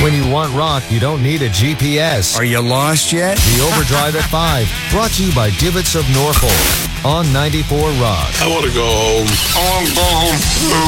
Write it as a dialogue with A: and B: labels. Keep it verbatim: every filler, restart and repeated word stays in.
A: When you want rock, you don't need a G P S.
B: Are you lost yet?
A: The Overdrive at five, brought to you by Divots of Norfolk on ninety-four Rock.
C: I want to go home. I want to go home.